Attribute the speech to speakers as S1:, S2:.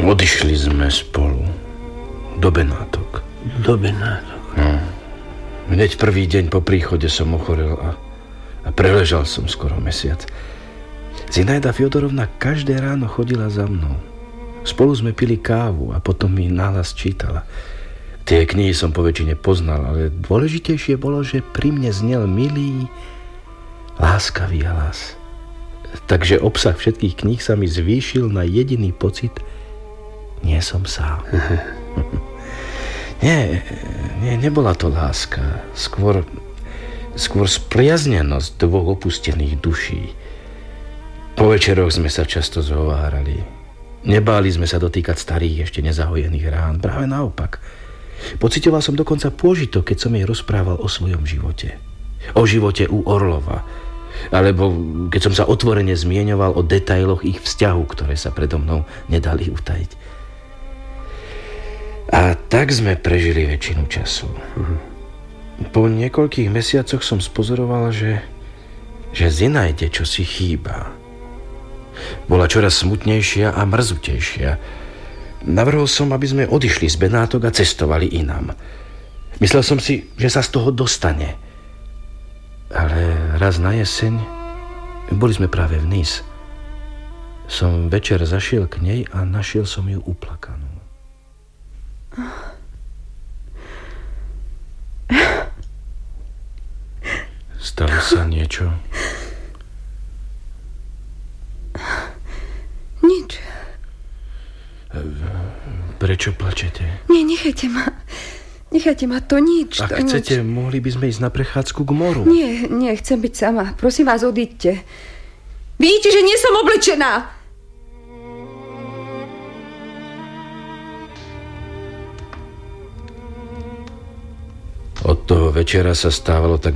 S1: Odišli sme spolu do Benátok.
S2: Do Benátok?
S1: No. Hneď prvý deň po príchode som ochorel a preležal som skoro mesiac. Zinaida Fjodorovna každé ráno chodila za mnou. Spolu sme pili kávu a potom mi nahlas čítala. Tie knihy som poväčšine poznal, ale dôležitejšie bolo, že pri mne znel milý, láskavý hlas. Takže obsah všetkých kníh sa mi zvýšil na jediný pocit: nie som sám. Nebola to láska. Skôr spriaznenosť dvoch opustených duší. Po večeroch sme sa často zhovárali. Nebáli sme sa dotýkať starých, ešte nezahojených rán. Práve naopak. Pocitoval som dokonca pôžitok, keď som jej rozprával o svojom živote. O živote u Orlova. Alebo keď som sa otvorene zmieňoval o detailoch ich vzťahu, ktoré sa predo mnou nedali utajiť. A tak sme prežili väčšinu času. Po niekoľkých mesiacoch som spozoroval, že Zinaide čosi chýba. Bola čoraz smutnejšia a mrzutejšia. Navrhol som, aby sme odišli z Benátok a cestovali inam. Myslel som si, že sa z toho dostane. Ale raz na jeseň, boli sme práve v Nice, som večer zašiel k nej a našiel som ju uplakanú. Stalo sa niečo?
S3: Nič.
S1: Prečo plačete?
S3: Nie, nechajte ma. Nechajte ma, to nič.
S1: Ak chcete, mohli by sme ísť na prechádzku k moru.
S3: Nie, chcem byť sama. Prosím vás, odíďte. Vidíte, že nie som oblečená.
S1: Od toho večera sa stávalo tak